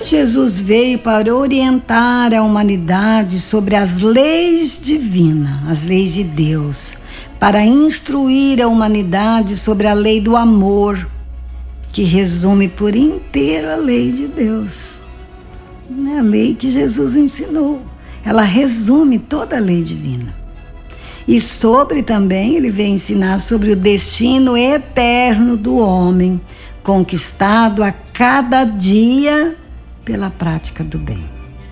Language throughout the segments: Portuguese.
Jesus veio para orientar a humanidade sobre as leis divinas, as leis de Deus, para instruir a humanidade sobre a lei do amor, que resume por inteiro a lei de Deus. A lei que Jesus ensinou, ela resume toda a lei divina. E também ele veio ensinar sobre o destino eterno do homem, conquistado a cada dia pela prática do bem.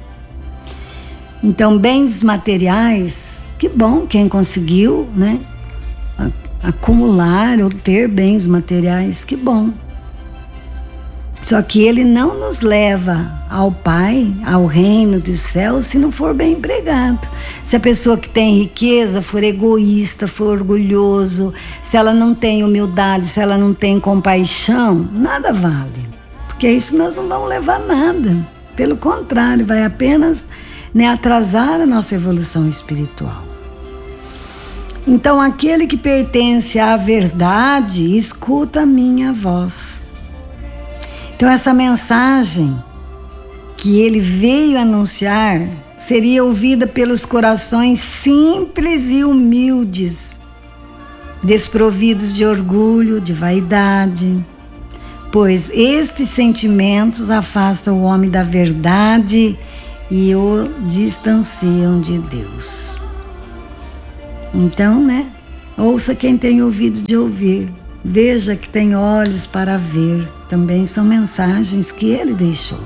Então, bens materiais, que bom quem conseguiu, né, acumular ou ter bens materiais, que bom. Só que ele não nos leva ao Pai, ao reino dos céus, se não for bem empregado. Se a pessoa que tem riqueza for egoísta, for orgulhoso, se ela não tem humildade, se ela não tem compaixão, nada vale. Porque isso nós não vamos levar nada. Pelo contrário, vai apenas, né, atrasar a nossa evolução espiritual. Então, aquele que pertence à verdade, escuta a minha voz. Então, essa mensagem que ele veio anunciar seria ouvida pelos corações simples e humildes, desprovidos de orgulho, de vaidade, pois estes sentimentos afastam o homem da verdade e o distanciam de Deus. Então, né? Ouça quem tem ouvido de ouvir. Veja que tem olhos para ver. Também são mensagens que ele deixou.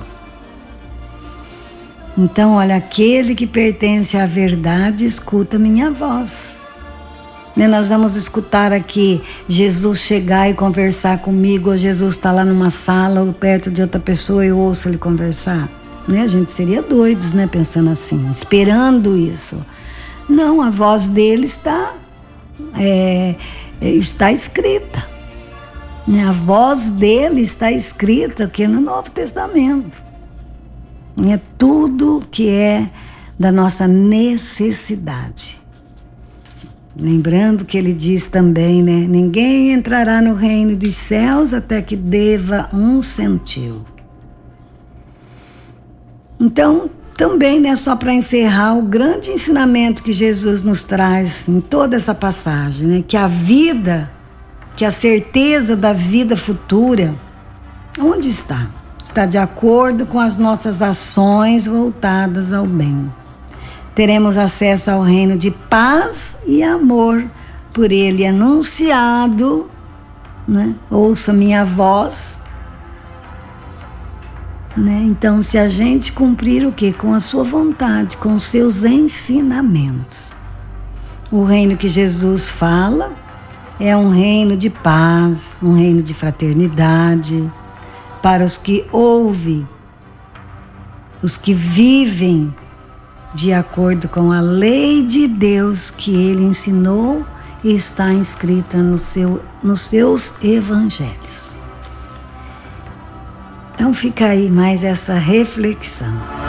Então, olha, aquele que pertence à verdade, escuta minha voz. Nós vamos escutar aqui Jesus chegar e conversar comigo, ou Jesus está lá numa sala ou perto de outra pessoa e eu ouço ele conversar. A gente seria doidos, pensando assim, esperando isso. Não, a voz dele está escrita. A voz dele está escrita aqui no Novo Testamento. É tudo que é da nossa necessidade. Lembrando que ele diz também, ninguém entrará no reino dos céus até que deva 1 centavo. Então, também, só para encerrar, o grande ensinamento que Jesus nos traz em toda essa passagem, que a vida, que a certeza da vida futura, onde está? Está de acordo com as nossas ações voltadas ao bem. Teremos acesso ao reino de paz e amor, por ele anunciado, ouça minha voz. Então, se a gente cumprir o quê? Com a sua vontade, com os seus ensinamentos. O reino que Jesus fala é um reino de paz, um reino de fraternidade, para os que ouvem, os que vivem de acordo com a lei de Deus que ele ensinou e está inscrita nos seus evangelhos. Então fica aí mais essa reflexão.